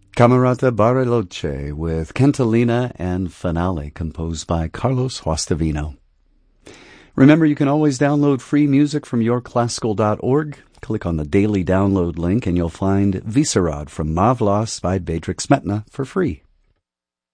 Camerata Bariloche with Cantilena and Finale, composed by Carlos Guastavino. Remember, you can always download free music from yourclassical.org. Click on the daily download link and you'll find Visarad from Mavlas by Bedřich Smetana for free.